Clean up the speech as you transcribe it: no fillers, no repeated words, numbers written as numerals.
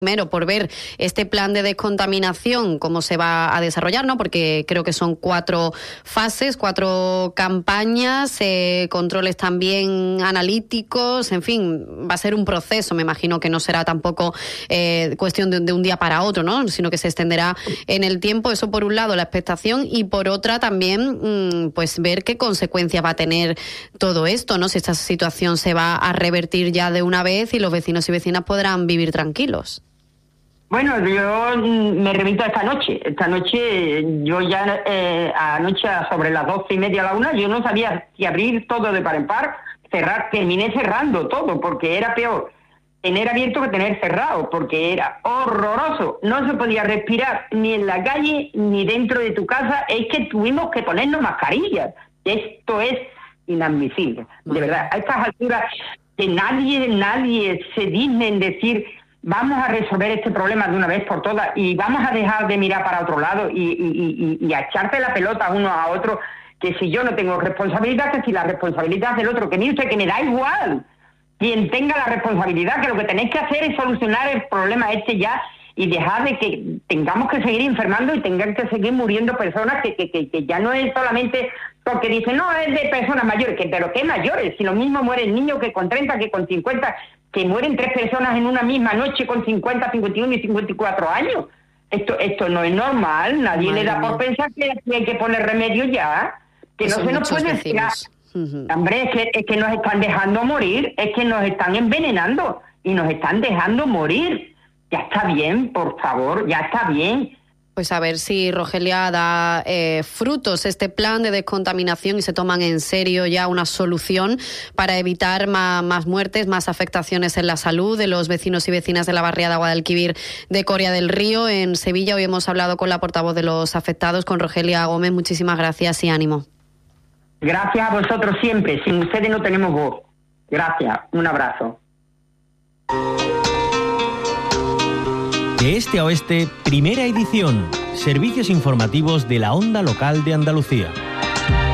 Primero, por ver este plan de descontaminación, cómo se va a desarrollar, ¿no? Porque creo que son 4 fases, 4 campañas, controles también analíticos, en fin, va a ser un proceso, me imagino que no será tampoco cuestión de un día para otro, ¿no? Sino que se extenderá en el tiempo. Eso por un lado, la expectación, y por otra también, pues ver qué consecuencias va a tener todo esto, ¿no? Si esta situación se va a revertir ya de una vez y los vecinos y vecinas podrán vivir tranquilos. Bueno, yo me remito a esta noche. Esta noche, yo ya anoche sobre las 12:30 a la 1, yo no sabía si abrir todo de par en par, cerrar, terminé cerrando todo, porque era peor tener abierto que tener cerrado, porque era horroroso. No se podía respirar ni en la calle ni dentro de tu casa. Es que tuvimos que ponernos mascarillas. Esto es inadmisible, de verdad. A estas alturas, que nadie se digne en decir: vamos a resolver este problema de una vez por todas y vamos a dejar de mirar para otro lado y a echarte la pelota uno a otro, que si yo no tengo responsabilidad, que si la responsabilidad del otro, que mire usted, que me da igual quien tenga la responsabilidad, que lo que tenéis que hacer es solucionar el problema este ya y dejar de que tengamos que seguir enfermando y tengan que seguir muriendo personas que ya no es solamente porque dicen, no, es de personas mayores, pero ¿qué mayores? Si lo mismo muere el niño que con 30, que con 50... que mueren 3 personas en una misma noche con 50, 51 y 54 años. Esto no es normal. Nadie le da por pensar que hay que poner remedio ya. Que no se nos puede decir. Hombre, es que nos están dejando morir, es que nos están envenenando y nos están dejando morir. Ya está bien, por favor, ya está bien. Pues a ver si, Rogelia, da frutos este plan de descontaminación y se toman en serio ya una solución para evitar más muertes, más afectaciones en la salud de los vecinos y vecinas de la barriada Guadalquivir de Coria del Río, en Sevilla. Hoy hemos hablado con la portavoz de los afectados, con Rogelia Gómez. Muchísimas gracias y ánimo. Gracias a vosotros siempre. Sin ustedes no tenemos voz. Gracias. Un abrazo. De este a oeste, primera edición. Servicios informativos de la Onda Local de Andalucía.